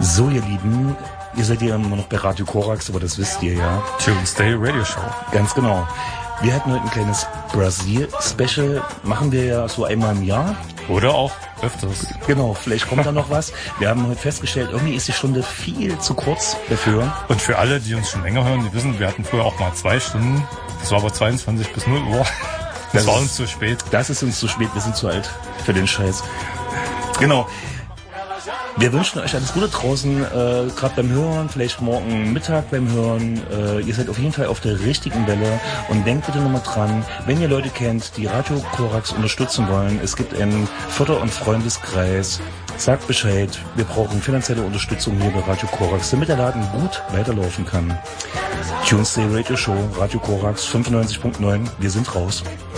So, ihr Lieben, ihr seid ja immer noch bei Radio Korax, aber das wisst ihr ja. Tuesday Radio Show. Ganz genau. Wir hatten heute ein kleines Brasil-Special. Machen wir ja so einmal im Jahr. Oder auch öfters. Genau, vielleicht kommt da noch was. Wir haben heute festgestellt, irgendwie ist die Stunde viel zu kurz dafür. Und für alle, die uns schon länger hören, die wissen, wir hatten früher auch mal 2 Stunden. Das war aber 22 bis 0 Uhr. Das war uns zu spät. Das ist uns zu spät, wir sind zu alt für den Scheiß. Genau. Wir wünschen euch alles Gute draußen, gerade beim Hören, vielleicht morgen Mittag beim Hören. Ihr seid auf jeden Fall auf der richtigen Welle und denkt bitte nochmal dran, wenn ihr Leute kennt, die Radio Korax unterstützen wollen, es gibt einen Förder- und Freundeskreis, sagt Bescheid, wir brauchen finanzielle Unterstützung hier bei Radio Korax, damit der Laden gut weiterlaufen kann. Tuesday Radio Show, Radio Korax 95.9, wir sind raus.